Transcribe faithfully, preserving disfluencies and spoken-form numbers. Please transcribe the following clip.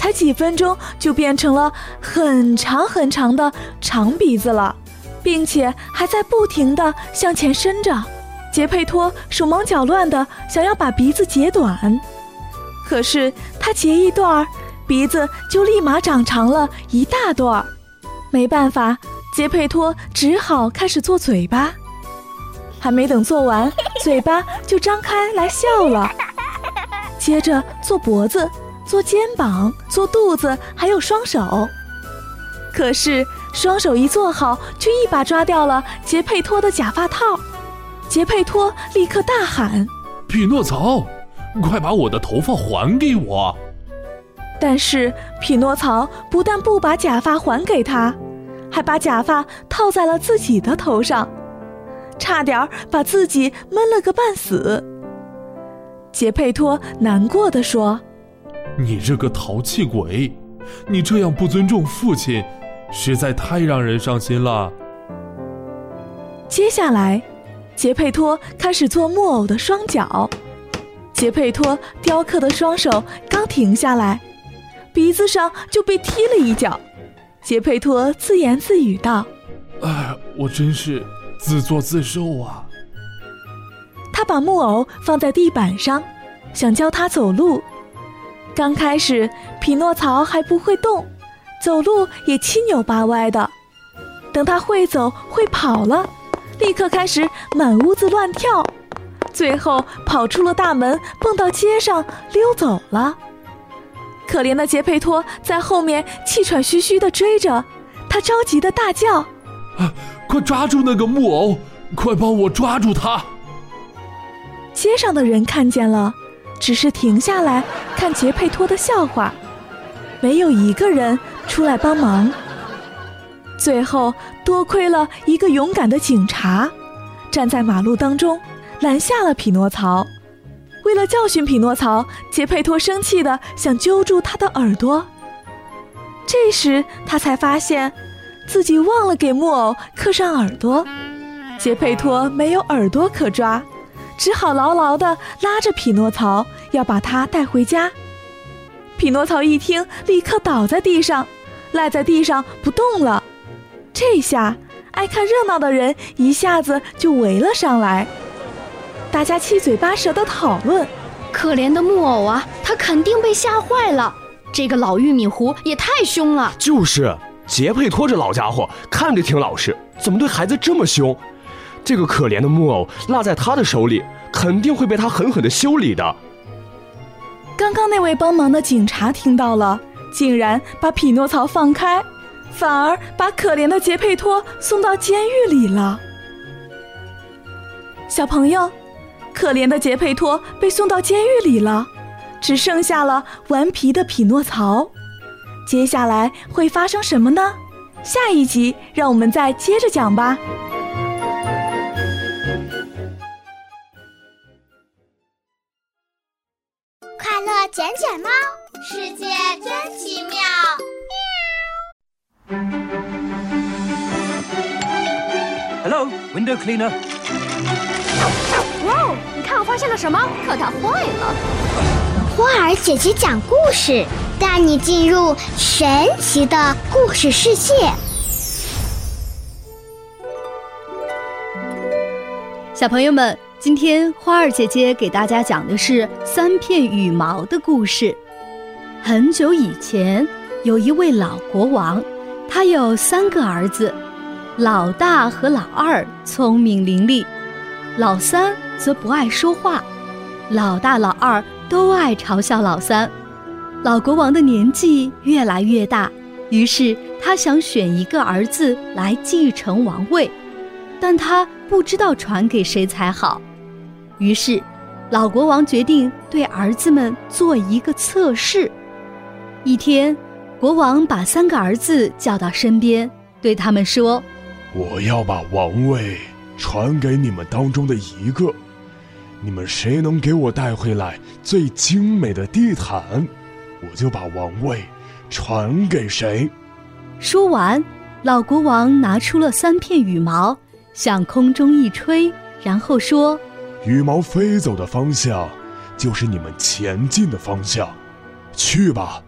才几分钟就变成了很长很长的长鼻子了，并且还在不停地向前伸着。杰佩托手忙脚乱地想要把鼻子截短，可是他截一段，鼻子就立马长长了一大段。没办法，杰佩托只好开始做嘴巴。还没等做完，嘴巴就张开来笑了。接着做脖子，做肩膀，做肚子，还有双手。可是双手一做好，就一把抓掉了杰佩托的假发套。杰佩托立刻大喊： 匹诺曹，快把我的头发还给我！ 但是匹诺曹不但不把假发还给他，还把假发套在了自己的头上，差点把自己闷了个半死。杰佩托难过地说： 你这个淘气鬼，你这样不尊重父亲，实在太让人伤心了。 接下来杰佩托开始做木偶的双脚。杰佩托雕刻的双手刚停下来，鼻子上就被踢了一脚。杰佩托自言自语道： 哎，我真是自作自受啊。 他把木偶放在地板上，想教他走路。刚开始匹诺曹还不会动，走路也七扭八歪的。等他会走会跑了，立刻开始满屋子乱跳，最后跑出了大门，蹦到街上溜走了。可怜的杰佩托在后面气喘吁吁地追着，他着急地大叫： 啊，快抓住那个木偶，快帮我抓住他！ 街上的人看见了，只是停下来看杰佩托的笑话，没有一个人出来帮忙。最后多亏了一个勇敢的警察，站在马路当中拦下了匹诺曹。为了教训匹诺曹，杰佩托生气地想揪住他的耳朵。这时他才发现自己忘了给木偶刻上耳朵，杰佩托没有耳朵可抓，只好牢牢地拉着匹诺曹，要把他带回家。匹诺曹一听，立刻倒在地上，赖在地上不动了。这下爱看热闹的人一下子就围了上来，大家七嘴八舌地讨论： 可怜的木偶啊，他肯定被吓坏了，这个老玉米糊也太凶了。 就是杰佩托这老家伙看着挺老实，怎么对孩子这么凶？这个可怜的木偶落在他的手里，肯定会被他狠狠地修理的。 刚刚那位帮忙的警察听到了，竟然把匹诺曹放开，反而把可怜的杰佩托送到监狱里了。小朋友，可怜的杰佩托被送到监狱里了，只剩下了顽皮的匹诺曹。接下来会发生什么呢？下一集让我们再接着讲吧。 快乐卷卷猫，世界真奇妙。 Hello, window cleaner. 哇哦，你看我发现了什么？可它坏了。 花儿姐姐讲故事，带你进入神奇的故事世界。 小朋友们，今天花儿姐姐给大家讲的是三片羽毛的故事。很久以前，有一位老国王，他有三个儿子，老大和老二聪明伶俐，老三则不爱说话，老大老二都爱嘲笑老三。老国王的年纪越来越大，于是他想选一个儿子来继承王位，但他不知道传给谁才好。于是老国王决定对儿子们做一个测试。一天，国王把三个儿子叫到身边，对他们说： 我要把王位传给你们当中的一个，你们谁能给我带回来最精美的地毯，我就把王位传给谁。 说完，老国王拿出了三片羽毛，向空中一吹，然后说： 羽毛飞走的方向就是你们前进的方向，去吧，